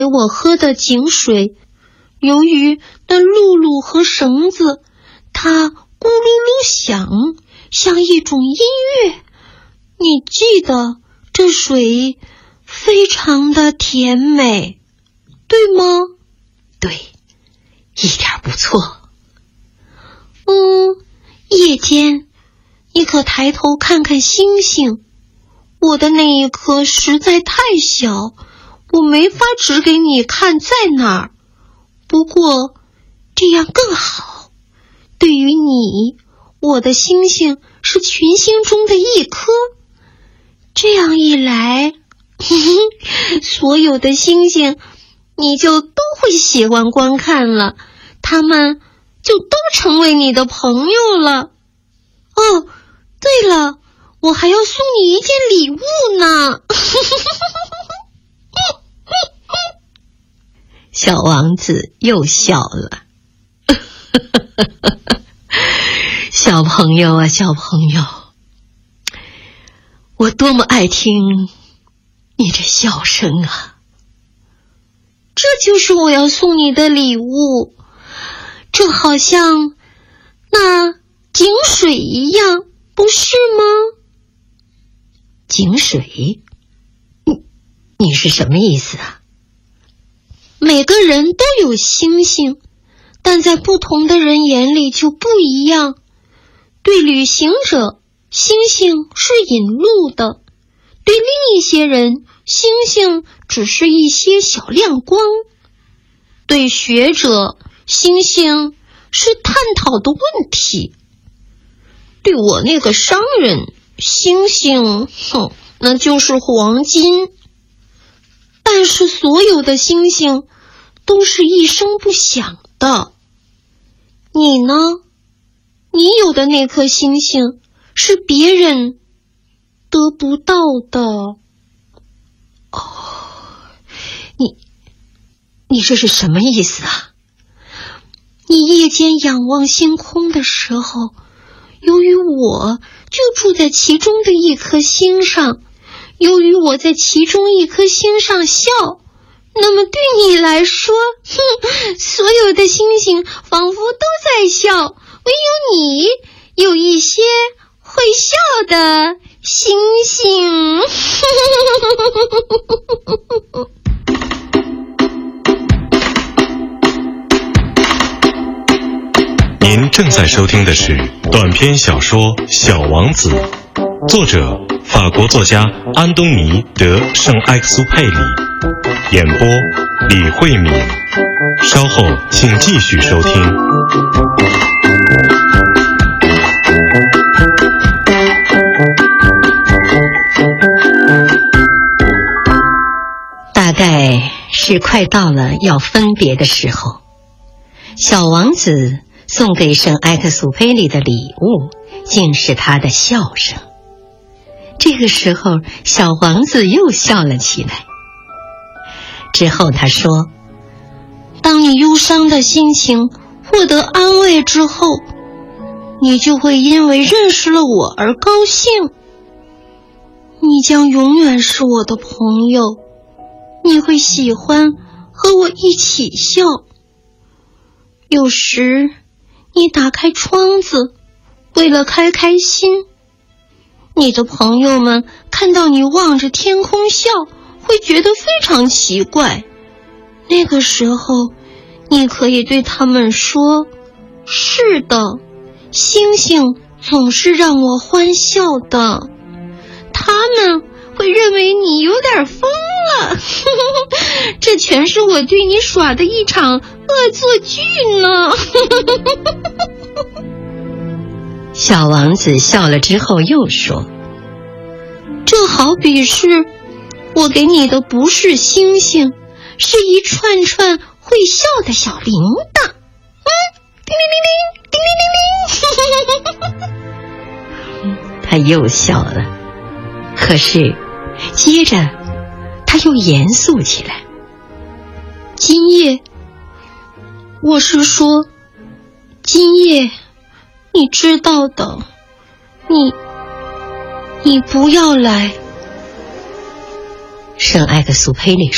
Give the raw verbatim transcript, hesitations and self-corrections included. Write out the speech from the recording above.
给我喝的井水，由于那露露和绳子，它咕噜噜响，像一种音乐。你记得这水非常的甜美，对吗？ 对，一点不错。 嗯，夜间你可抬头看看星星，我的那一颗实在太小，我没法指给你看在哪儿。不过这样更好，对于你，我的星星是群星中的一颗。这样一来，嘿嘿，所有的星星你就都会喜欢观看了，他们就都成为你的朋友了。哦，对了，我还要送你一件礼物呢。 小王子又笑了。小朋友啊，小朋友，我多么爱听你这笑声啊！ 这就是我要送你的礼物，这好像那井水一样，不是吗？ 井水？你你是什么意思啊？ 每个人都有星星，但在不同的人眼里就不一样。对旅行者，星星是引路的；对另一些人，星星只是一些小亮光。对学者，星星是探讨的问题；对我那个商人，星星，哼，那就是黄金。但是所有的星星都是一声不响的。你呢？你有的那颗星星是别人得不到的。 哦，你你这是什么意思啊？ 你夜间仰望星空的时候，由于我就住在其中的一颗星上，由于我在其中一颗星上笑，那么对你来说，哼，所有的星星仿佛都在笑，唯有你有一些会笑的星星。 您正在收听的是短篇小说《小王子》，作者法国作家安东尼·德·圣埃克苏佩里，演播李慧敏。稍后请继续收听。 大概是快到了要分别的时候，小王子送给圣埃克苏佩里的礼物竟是他的笑声。这个时候，小王子又笑了起来。之后他说， 当你忧伤的心情获得安慰之后，你就会因为认识了我而高兴。你将永远是我的朋友，你会喜欢和我一起笑。有时你打开窗子，为了开开心，你的朋友们看到你望着天空笑，会觉得非常奇怪。那个时候，你可以对他们说，是的，星星总是让我欢笑的。他们会认为你有点疯了。这全是我对你耍的一场恶作剧呢。 小王子笑了之后又说， 这好比是我给你的不是星星，是一串串会笑的小铃铛。嗯，叮铃铃铃，叮铃铃铃。 他又笑了，可是接着他又严肃起来。 今夜，我是说，今夜，你知道的，你，你不要来。 圣埃克苏佩里